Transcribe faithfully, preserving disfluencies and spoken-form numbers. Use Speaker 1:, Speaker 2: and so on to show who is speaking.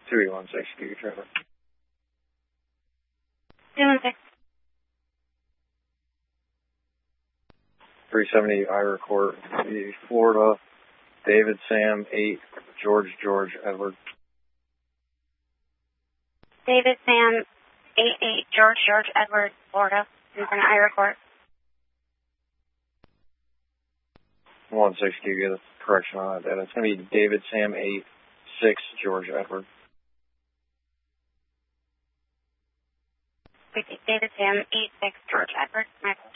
Speaker 1: two eight one six, give you traffic.
Speaker 2: two one six.
Speaker 1: three seventy Ira Court, Florida, David Sam eight, George George Edward.
Speaker 2: David Sam eight eight, George George Edward, Florida, in front of Ira Court.
Speaker 1: one six, give you the correction on that. It's going to be David Sam eight six, George Edward.
Speaker 2: David Sam eight six, George Edward, Michael.